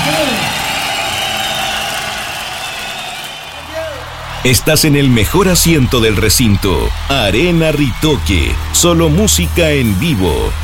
Estás en el mejor asiento del recinto. Arena Ritoque. Solo música en vivo.